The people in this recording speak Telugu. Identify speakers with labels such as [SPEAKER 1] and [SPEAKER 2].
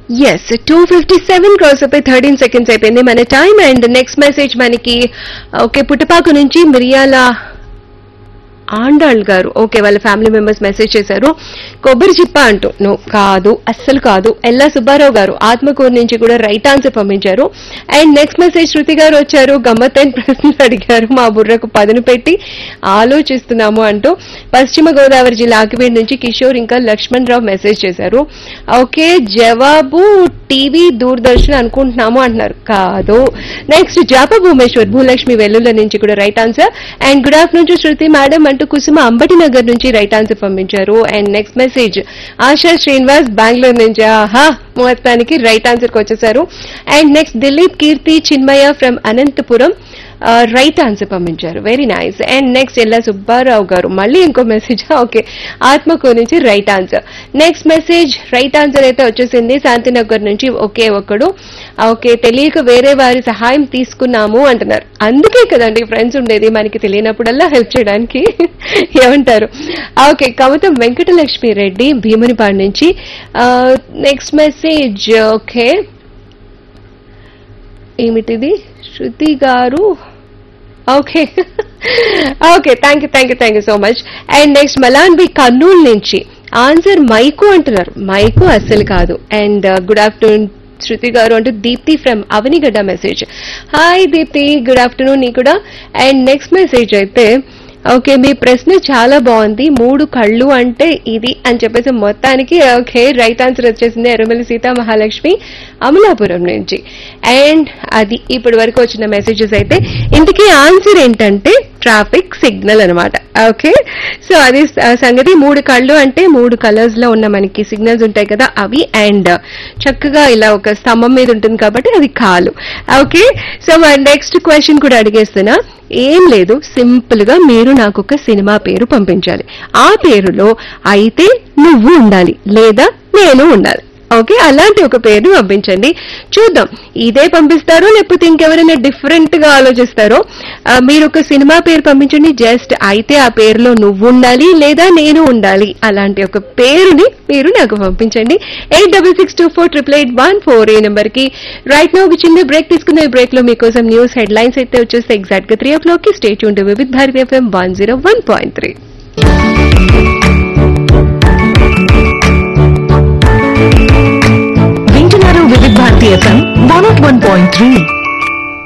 [SPEAKER 1] ఎస్ 2:57 క్రాస్ అయిపోయి 13 సెకండ్స్ అయిపోయింది మన టైం. అండ్ నెక్స్ట్ మెసేజ్ మనకి ఓకే పుట్టపాకు నుంచి మిరియాల ఆండాళ్ గారు ఓకే వాళ్ళ ఫ్యామిలీ మెంబర్స్ మెసేజ్ చేశారు. కొబ్బరి చిప్ప అంటూ నో కాదు, అస్సలు కాదు. ఎల్లా సుబ్బారావు గారు ఆత్మకూరు నుంచి కూడా రైట్ ఆన్సర్ పంపించారు. అండ్ నెక్స్ట్ మెసేజ్ శృతి గారు వచ్చారు. గమ్మత్తైన ప్రశ్నలు అడిగారు, మా బుర్రకు పదును పెట్టి ఆలోచిస్తున్నాము అంటూ. పశ్చిమ గోదావరి జిల్లా ఆకివీడి నుంచి కిషోర్ ఇంకా లక్ష్మణ్ రావు మెసేజ్ చేశారు. ఓకే జవాబు టీవీ దూరదర్శన్ అనుకుంటున్నాము అంటున్నారు, కాదు. నెక్స్ట్ జాప భూమేశ్వర్ భూలక్ష్మి వెల్లుల నుంచి కూడా right answer. And good afternoon to Shruti madam అంటూ కుసుమ అంబటి నగర్ నుంచి రైట్ ఆన్సర్ పంపించారు. And next message ASHA Srinivas Bengaluru నుంచి ఆహా మొత్తానికి రైట్ ఆన్సర్ కి వచ్చేసారు. And next Dilip Keerthi Chinmaya from Anantapuram right answer పంపించారు, వెరీ నైస్. అండ్ నెక్స్ట్ ఎల్లా సుబ్బారావు గారు మళ్ళీ ఇంకో మెసేజ్ ఓకే ఆత్మకూరు నుంచి right answer. Next message right answer అయితే వచ్చేసింది శాంతినగర్ నుంచి ఒకే ఒక్కడు ఓకే తెలియక వేరే వారి సహాయం తీసుకున్నాము అంటున్నారు. అందుకే కదండి ఫ్రెండ్స్ ఉండేది, మనకి తెలియనప్పుడల్లా హెల్ప్ చేయడానికి ఏమంటారు. ఓకే కమతం వెంకటలక్ష్మి రెడ్డి భీమునిపాడు నుంచి. నెక్స్ట్ మెసేజ్ ఓకే ఏమిటిది శృతి గారు okay okay thank you so much. And next Malan B Kurnool నుంచి ఆన్సర్ మైకు అంటున్నారు, మైకు అస్సలు కాదు. అండ్ గుడ్ ఆఫ్టర్నూన్ శృతి గారు అంటూ Deepti from Avanigadda message. Hi Deepti good afternoon నీ కూడా. అండ్ నెక్స్ట్ మెసేజ్ అయితే ఓకే మీ ప్రశ్న చాలా బాగుంది, 3 కళ్ళు అంటే ఇది అని చెప్పేసి మొత్తానికి ఓకే రైట్ ఆన్సర్ వచ్చేసింది ఎర్రమల్లి సీతా మహాలక్ష్మి అమలాపురం నుంచి. అండ్ అది ఇప్పటి వరకు వచ్చిన మెసేజెస్ అయితే ఇంతకీ ఆన్సర్ ఏంటంటే ట్రాఫిక్ సిగ్నల్ అనమాట. ఓకే సో అది సంగతి. 3 కళ్ళు అంటే 3 కలర్స్ లో ఉన్న మనకి సిగ్నల్స్ ఉంటాయి కదా అవి. అండ్ చక్కగా ఇలా ఒక స్తంభం మీద ఉంటుంది కాబట్టి అది కాలు. ఓకే సో నెక్స్ట్ క్వశ్చన్ కూడా అడిగేస్తున్నా. ఏం లేదు, సింపుల్ గా మీరు నాకు ఒక సినిమా పేరు పంపించాలి. ఆ పేరులో అయితే నువ్వు ఉండాలి లేదా నేను ఉండాలి. ఓకే అలాంటి ఒక పేరు పంపించండి, చూద్దాం ఇదే పంపిస్తారో లేకపోతే ఇంకెవరైనా డిఫరెంట్ గా ఆలోచిస్తారో. మీరు ఒక సినిమా పేరు పంపించండి, జస్ట్ అయితే ఆ పేరులో నువ్వు ఉండాలి లేదా నేను ఉండాలి అలాంటి ఒక పేరుని మీరు నాకు పంపించండి. 8662488814 ఈ నెంబర్ కి. రైట్ నౌ ఒక చిన్న బ్రేక్ తీసుకున్న ఈ బ్రేక్ లో మీకోసం న్యూస్ హెడ్ లైన్స్ అయితే వచ్చేస్తే ఎగ్జాక్ట్ గా 3 o'clock కి. Stay tuned to Vividh Bharati FM 101.3.
[SPEAKER 2] వింటున్నారు వివిధ భారతి FM 101.3.